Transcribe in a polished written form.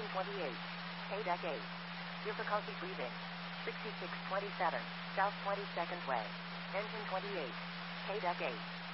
28. KDEC 8. Difficulty breathing. 6627. South 22nd Way. Engine 28. KDEC 8.